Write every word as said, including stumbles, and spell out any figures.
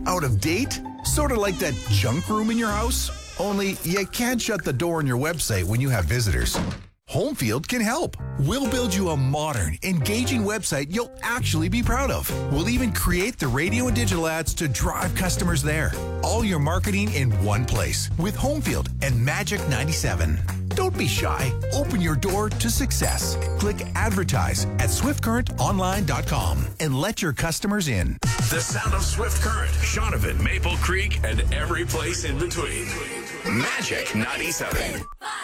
Out of date? Sort of like that junk room in your house? Only you can't shut the door on your website when you have visitors. Homefield can help. We'll build you a modern, engaging website you'll actually be proud of. We'll even create the radio and digital ads to drive customers there. All your marketing in one place with Homefield and Magic ninety-seven. Don't be shy. Open your door to success. Click advertise at swift current online dot com and let your customers in. The sound of Swift Current, Shaunavon, Maple Creek, and every place in between. Magic ninety-seven.